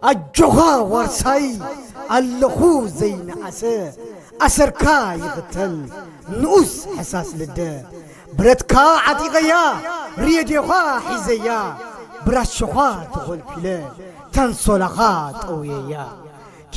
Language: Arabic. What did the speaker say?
أجوها ورساي اللخو زين أسركا يغتل نؤس حساس لده برتكا عتيقيا ريديوها حزيا براشوها تغل بلا تنصلغات أويا